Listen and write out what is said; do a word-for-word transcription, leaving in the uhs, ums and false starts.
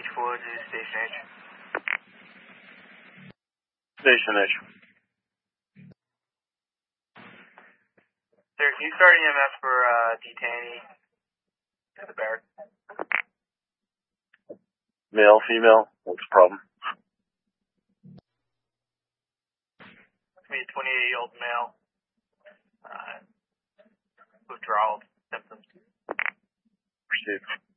H four to Station H. Station H. Sir, can you start E M S for uh, detainee at the barracks? Male, female, what's the problem? It's me, a twenty-eight-year-old male. Uh, withdrawal symptoms. Proceed.